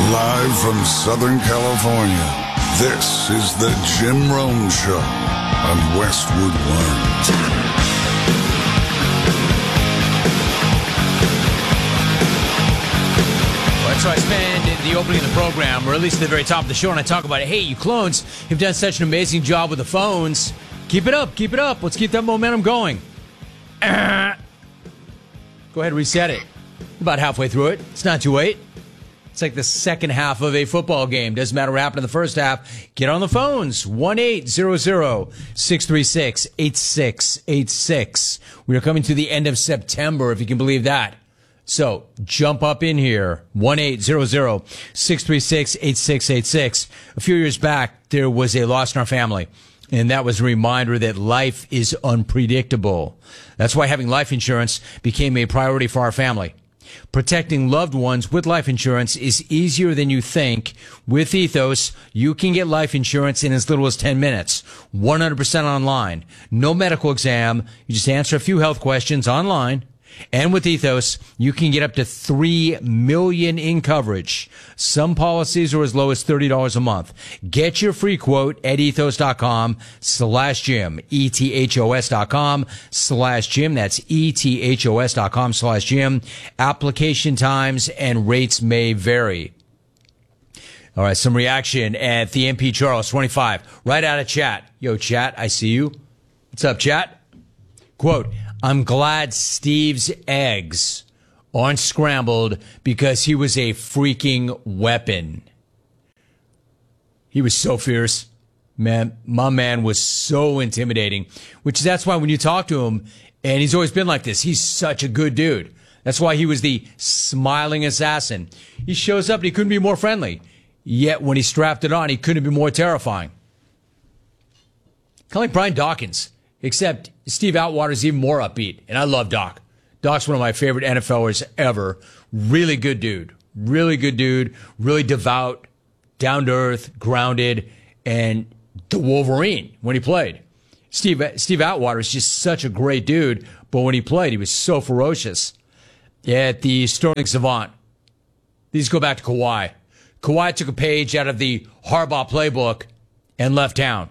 Live from Southern California, this is the Jim Rome Show on Westwood One. So I spend the opening of the program, or at least at the very top of the show, and I talk about it. Hey, you clones have done such an amazing job with the phones. Keep it up, keep it up. Let's keep that momentum going. Go ahead, reset it. About halfway through it. It's not too late. It's like the second half of a football game. Doesn't matter what happened in the first half. Get on the phones. 1-800-636-8686. We are coming to the end of September, if you can believe that. So jump up in here, 1-800-636-8686. A few years back, there was a loss in our family, and that was a reminder that life is unpredictable. That's why having life insurance became a priority for our family. Protecting loved ones with life insurance is easier than you think. With Ethos, you can get life insurance in as little as 10 minutes, 100% online. No medical exam. You just answer a few health questions online. And with Ethos, you can get up to $3 million in coverage. Some policies are as low as $30 a month. Get your free quote at ethos.com/Jim. ETHOS.com/Jim. That's ETHOS.com/Jim. Application times and rates may vary. All right, some reaction at the MP Charles 25. Right out of chat. Yo, chat, I see you. What's up, chat? Quote, I'm glad Steve's eggs aren't scrambled because he was a freaking weapon. He was so fierce. Man, my man was so intimidating, that's why when you talk to him, and he's always been like this, he's such a good dude. That's why he was the smiling assassin. He shows up and he couldn't be more friendly. Yet when he strapped it on, he couldn't be more terrifying. Kind of like Brian Dawkins. Except Steve Atwater is even more upbeat, and I love Doc. Doc's one of my favorite NFLers ever. Really good dude. Really good dude. Really devout, down to earth, grounded, and the Wolverine when he played. Steve Atwater is just such a great dude, but when he played, he was so ferocious. At the Sterling Savant, these go back to Kawhi. Kawhi took a page out of the Harbaugh playbook and left town.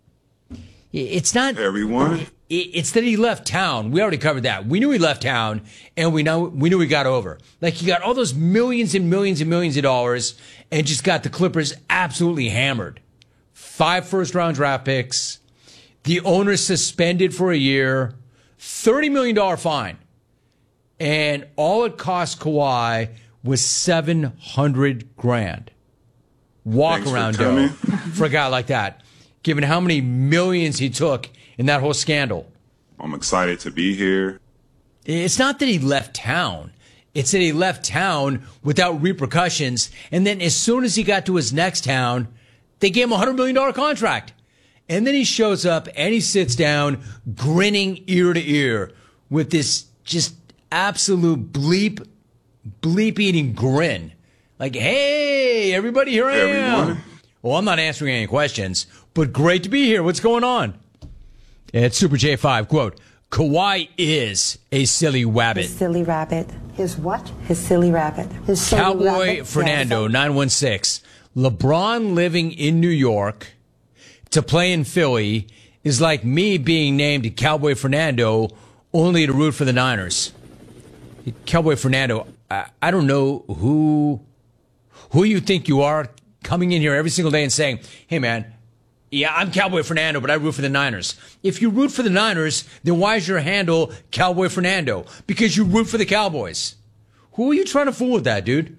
It's not everyone. It's that he left town. We already covered that. We knew he left town, and we knew he got over. Like, he got all those millions and millions and millions of dollars, and just got the Clippers absolutely hammered. 5 first-round draft picks, the owner suspended for a year, $30 million fine, and all it cost Kawhi was $700,000. Walk around dough for a guy like that. Given how many millions he took in that whole scandal. I'm excited to be here. It's not that he left town. It's that he left town without repercussions. And then as soon as he got to his next town, they gave him a $100 million contract. And then he shows up and he sits down grinning ear to ear with this just absolute bleep eating grin. Like, hey, everybody, here I am. Well, I'm not answering any questions, but great to be here. What's going on? At Super J5, quote, Kawhi is a silly rabbit. His silly rabbit. His what? His silly rabbit. His silly Cowboy rabbit. Fernando, 916. LeBron living in New York to play in Philly is like me being named Cowboy Fernando only to root for the Niners. Cowboy Fernando, I don't know who you think you are, coming in here every single day and saying, hey, man, yeah, I'm Cowboy Fernando, but I root for the Niners. If you root for the Niners, then why is your handle Cowboy Fernando? Because you root for the Cowboys. Who are you trying to fool with that, dude?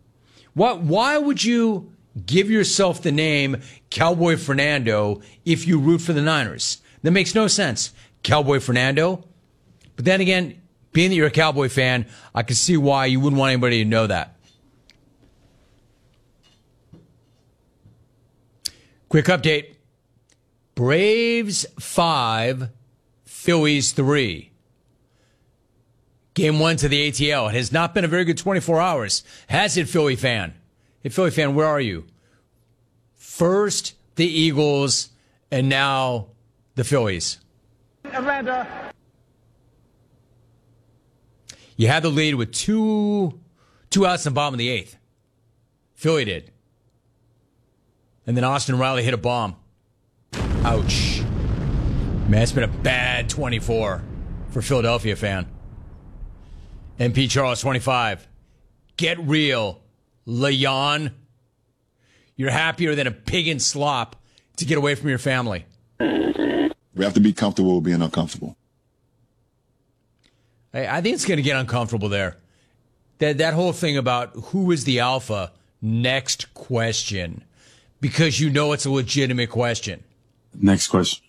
Why would you give yourself the name Cowboy Fernando if you root for the Niners? That makes no sense. Cowboy Fernando? But then again, being that you're a Cowboy fan, I can see why you wouldn't want anybody to know that. Quick update. Braves 5, Phillies 3. Game 1 to the ATL. It has not been a very good 24 hours. Has it, Philly fan? Hey, Philly fan, where are you? First, the Eagles, and now the Phillies. Atlanta. You had the lead with two outs in the bottom of the 8th. Philly did. And then Austin Riley hit a bomb. Ouch. Man, it's been a bad 24 for Philadelphia fan. MP Charles, 25. Get real, Leon. You're happier than a pig in slop to get away from your family. We have to be comfortable with being uncomfortable. I think it's going to get uncomfortable there. That whole thing about who is the alpha, next question. Because you know it's a legitimate question. Next question.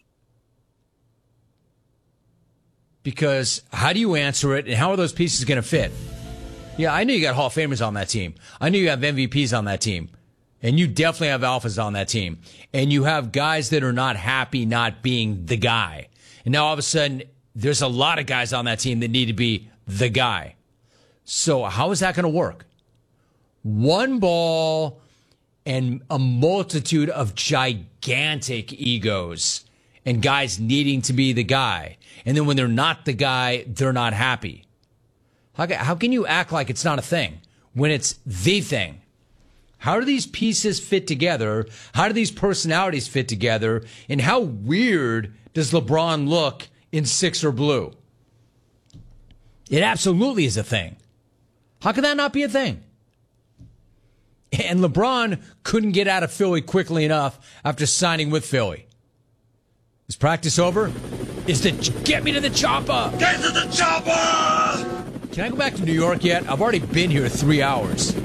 Because how do you answer it, and how are those pieces going to fit? Yeah, I know you got Hall of Famers on that team. I know you have MVPs on that team. And you definitely have alphas on that team. And you have guys that are not happy not being the guy. And now all of a sudden, there's a lot of guys on that team that need to be the guy. So how is that going to work? One ball and a multitude of gigantic egos and guys needing to be the guy. And then when they're not the guy, they're not happy. How can you act like it's not a thing when it's the thing? How do these pieces fit together? How do these personalities fit together? And how weird does LeBron look in Sixer blue? It absolutely is a thing. How can that not be a thing? And LeBron couldn't get out of Philly quickly enough after signing with Philly. Is practice over? Get me to the chopper! Get to the chopper! Can I go back to New York yet? I've already been here 3 hours.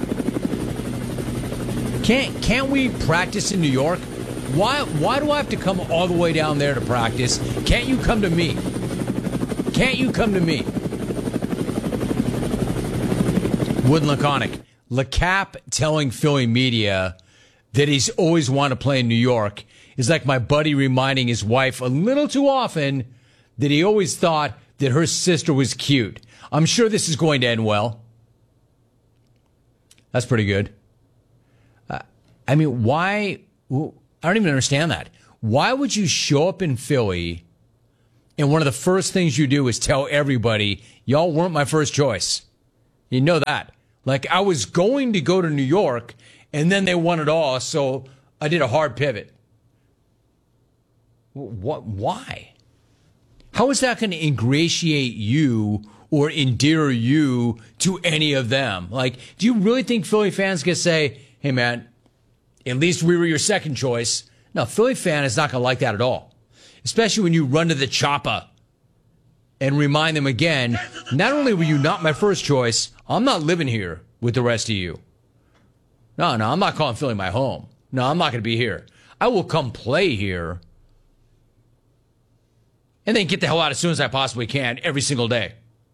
Can't we practice in New York? Why do I have to come all the way down there to practice? Can't you come to me? Can't you come to me? Wood Laconic. LeCap telling Philly media that he's always wanted to play in New York is like my buddy reminding his wife a little too often that he always thought that her sister was cute. I'm sure this is going to end well. That's pretty good. I mean, why? I don't even understand that. Why would you show up in Philly and one of the first things you do is tell everybody, y'all weren't my first choice? You know that. Like, I was going to go to New York, and then they won it all, so I did a hard pivot. What? Why? How is that going to ingratiate you or endear you to any of them? Like, do you really think Philly fans can say, hey, man, at least we were your second choice? No, Philly fan is not going to like that at all. Especially when you run to the chopper and remind them again, not only were you not my first choice, I'm not living here with the rest of you. No, I'm not calling Philly my home. No, I'm not going to be here. I will come play here and then get the hell out as soon as I possibly can every single day.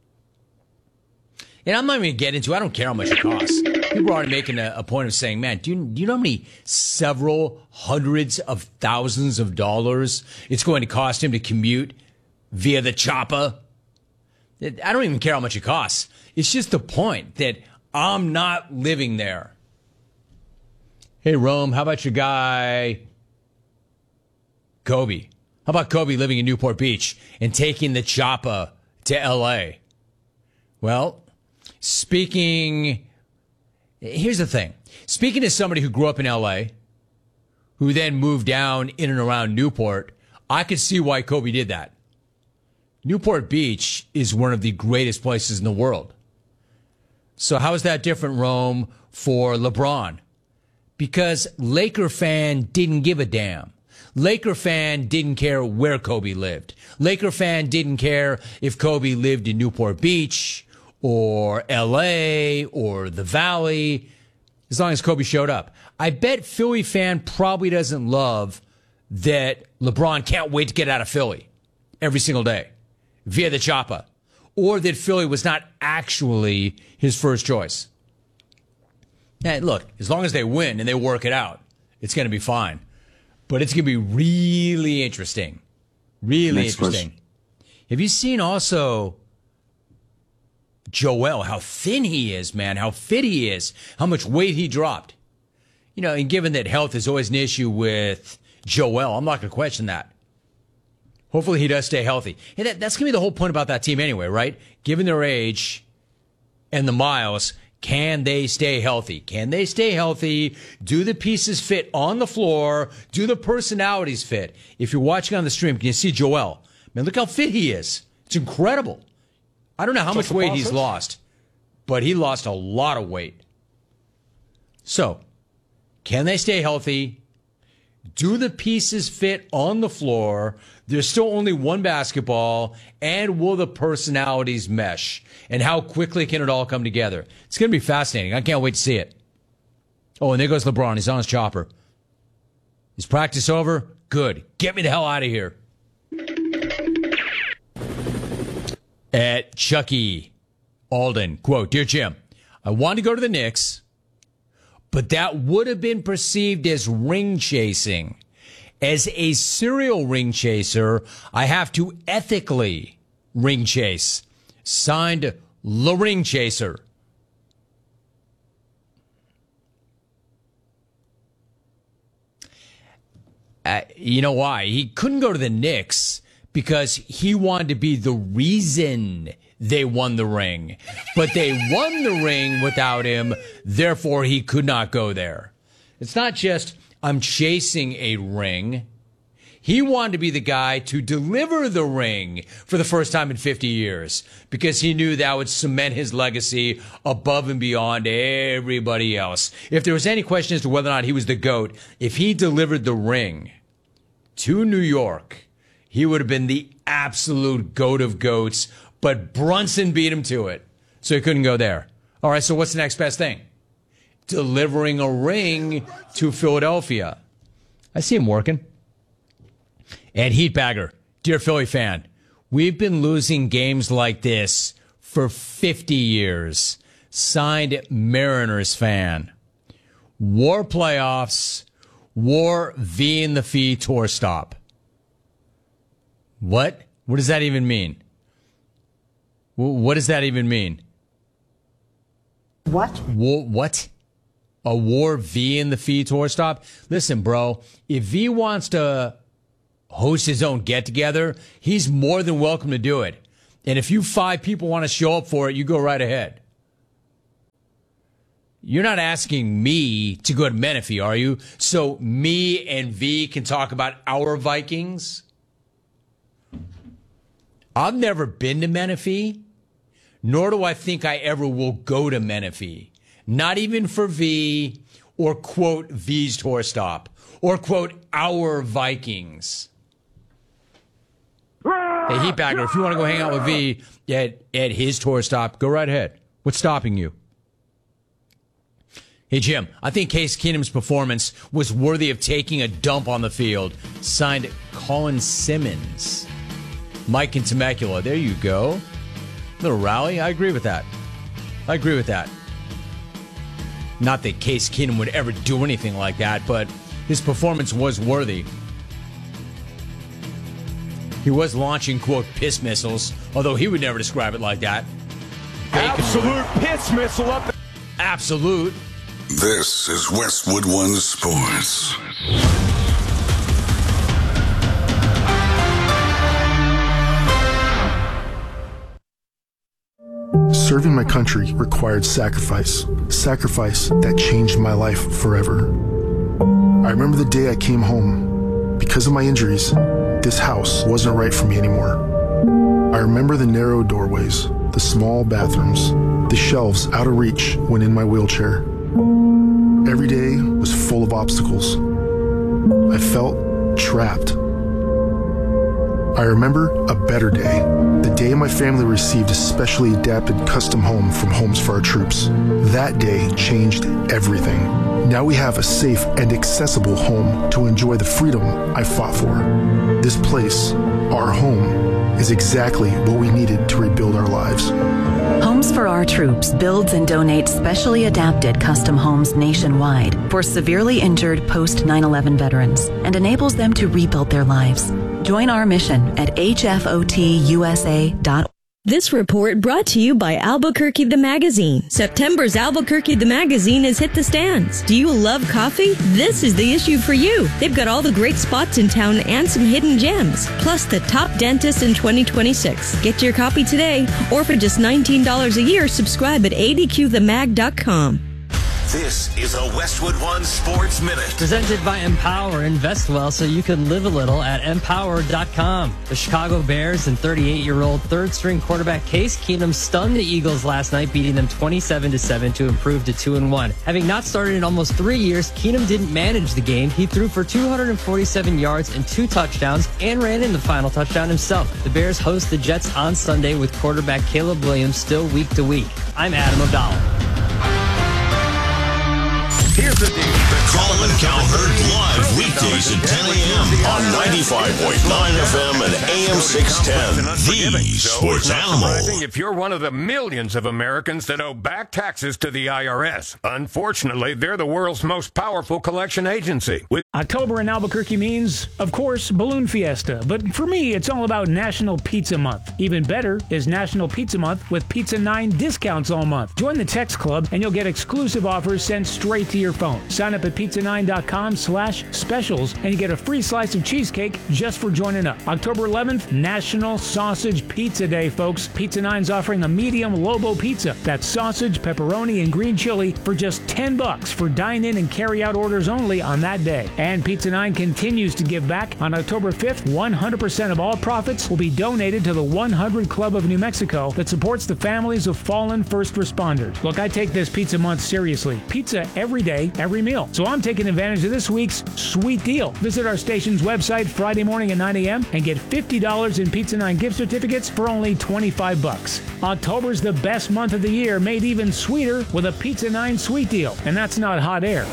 And I'm not even going to get into, I don't care how much it costs. People are already making a point of saying, man, do you know how many several hundreds of thousands of dollars it's going to cost him to commute via the chopper? I don't even care how much it costs. It's just the point that I'm not living there. Hey, Rome, how about your guy, Kobe? How about Kobe living in Newport Beach and taking the chopper to L.A.? Well, here's the thing. Speaking as somebody who grew up in L.A., who then moved down in and around Newport, I could see why Kobe did that. Newport Beach is one of the greatest places in the world. So how is that different, Rome, for LeBron? Because Laker fan didn't give a damn. Laker fan didn't care where Kobe lived. Laker fan didn't care if Kobe lived in Newport Beach or L.A. or the Valley, as long as Kobe showed up. I bet Philly fan probably doesn't love that LeBron can't wait to get out of Philly every single day via the chopper, or that Philly was not actually his first choice. Now, look, as long as they win and they work it out, it's going to be fine. But it's going to be really interesting. Really Next interesting. question. Have you seen also Joel, how thin he is, man, how fit he is, how much weight he dropped? You know, and given that health is always an issue with Joel, I'm not going to question that. Hopefully he does stay healthy. And that's going to be the whole point about that team anyway, right? Given their age and the miles, Can they stay healthy? Can they stay healthy? Do the pieces fit on the floor? Do the personalities fit? If you're watching on the stream, can you see Joel? Man, look how fit he is. It's incredible. I don't know how much weight he's lost, but he lost a lot of weight. So, can they stay healthy? Do the pieces fit on the floor? There's still only one basketball. And will the personalities mesh? And how quickly can it all come together? It's going to be fascinating. I can't wait to see it. Oh, and there goes LeBron. He's on his chopper. Is practice over? Good. Get me the hell out of here. At Chucky Alden, quote, Dear Jim, I want to go to the Knicks, but that would have been perceived as ring chasing. As a serial ring chaser, I have to ethically ring chase. Signed, La Ring Chaser. You know why? He couldn't go to the Knicks because he wanted to be the reason they won the ring. But they won the ring without him, therefore he could not go there. It's not just, I'm chasing a ring. He wanted to be the guy to deliver the ring for the first time in 50 years because he knew that would cement his legacy above and beyond everybody else. If there was any question as to whether or not he was the GOAT, if he delivered the ring to New York, he would have been the absolute GOAT of GOATs, but Brunson beat him to it, so he couldn't go there. All right, so what's the next best thing? Delivering a ring to Philadelphia. I see him working. And Heatbagger, dear Philly fan, we've been losing games like this for 50 years. Signed, Mariners fan. War playoffs, war V in the fee tour stop. What? What does that even mean? What does that even mean? What? What? A war V in the fee tour stop? Listen, bro, if V wants to host his own get-together, he's more than welcome to do it. And if you 5 people want to show up for it, you go right ahead. You're not asking me to go to Menifee, are you? So me and V can talk about our Vikings? I've never been to Menifee, nor do I think I ever will go to Menifee. Not even for V or, quote, V's tour stop or, quote, our Vikings. Hey, Heatbagger, if you want to go hang out with V at his tour stop, go right ahead. What's stopping you? Hey, Jim, I think Case Keenum's performance was worthy of taking a dump on the field. Signed, Colin Simmons. Mike in Temecula. There you go. Little rally. I agree with that. Not that Case Keenum would ever do anything like that, but his performance was worthy. He was launching, quote, piss missiles, although he would never describe it like that. Absolute piss missile up there. Absolute. This is Westwood One Sports. Serving my country required sacrifice that changed my life forever. I remember the day I came home. Because of my injuries, this house wasn't right for me anymore. I remember the narrow doorways, the small bathrooms, the shelves out of reach when in my wheelchair. Every day was full of obstacles. I felt trapped. I remember a better day, the day my family received a specially adapted custom home from Homes for Our Troops. That day changed everything. Now we have a safe and accessible home to enjoy the freedom I fought for. This place, our home, is exactly what we needed to rebuild our lives. Homes for Our Troops builds and donates specially adapted custom homes nationwide for severely injured post 9/11 veterans and enables them to rebuild their lives. Join our mission at hfotusa.org. This report brought to you by Albuquerque the Magazine. September's Albuquerque the Magazine has hit the stands. Do you love coffee? This is the issue for you. They've got all the great spots in town and some hidden gems, plus the top dentist in 2026. Get your copy today, or for just $19 a year, subscribe at adqthemag.com. This is a Westwood One Sports Minute. Presented by Empower. Invest well so you can live a little at empower.com. The Chicago Bears and 38-year-old third-string quarterback Case Keenum stunned the Eagles last night, beating them 27-7 to improve to 2-1. Having not started in almost 3 years, Keenum didn't manage the game. He threw for 247 yards and 2 touchdowns and ran in the final touchdown himself. The Bears host the Jets on Sunday with quarterback Caleb Williams still week to week. I'm Adam O'Donnell. Here's the deal. The Colin Cowherd live weekdays at 10 a.m. on 95.9 FM and AM 610. The Sports Animal. If you're one of the millions of Americans that owe back taxes to the IRS, unfortunately, they're the world's most powerful collection agency. October in Albuquerque means, of course, Balloon Fiesta. But for me, it's all about National Pizza Month. Even better is National Pizza Month with Pizza 9 discounts all month. Join the text club and you'll get exclusive offers sent straight to your phone. Sign up at pizza9.com/specials and you get a free slice of cheesecake just for joining up. October 11th, National Sausage Pizza Day, folks. Pizza 9's offering a medium Lobo pizza. That's sausage, pepperoni, and green chili for just $10 for dine-in and carry-out orders only on that day. And Pizza 9 continues to give back. On October 5th, 100% of all profits will be donated to the 100 Club of New Mexico that supports the families of fallen first responders. Look, I take this Pizza Month seriously. Pizza every day, every meal. So I'm taking advantage of this week's sweet deal. Visit our station's website Friday morning at 9 a.m. and get $50 in Pizza 9 gift certificates for only $25. October's the best month of the year, made even sweeter with a Pizza 9 sweet deal. And that's not hot air.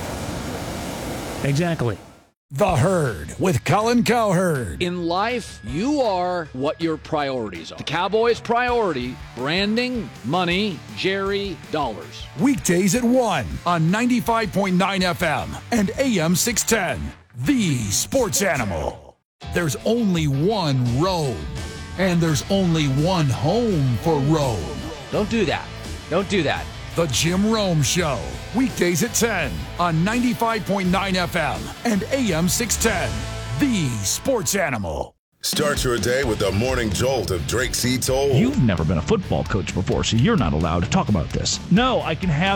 Exactly. The Herd with Colin Cowherd. In life, you are what your priorities are. The Cowboys' priority, branding, money, Jerry, dollars. Weekdays at 1 on 95.9 FM and AM 610. The Sports Animal. There's only one Rome, and there's only one home for Rome. Don't do that. Don't do that. The Jim Rome Show. Weekdays at 10 on 95.9 FM and AM 610. The Sports Animal. Start your day with the morning jolt of Drake C. Toll. You've never been a football coach before, so you're not allowed to talk about this. No, I can have